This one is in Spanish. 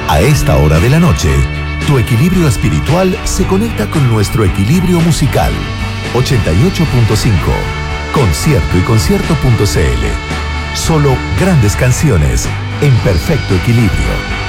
A esta hora de la noche, tu equilibrio espiritual se conecta con nuestro equilibrio musical. 88.5, concierto y concierto.cl. Solo grandes canciones en perfecto equilibrio.